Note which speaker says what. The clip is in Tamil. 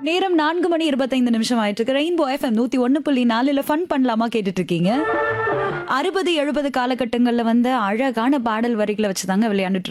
Speaker 1: நேரம் 4:25 ஆயிட்டு இருக்கு. ரெயின்போ எஃப்எம் 101.4 ஃபன் பண்ணலாமா கேட்டுட்டு இருக்கீங்க. 60, 70 காலகட்டங்கள்ல வந்த அழகான பாடல் வரிகளை வச்சுதாங்க விளையாண்டுட்டு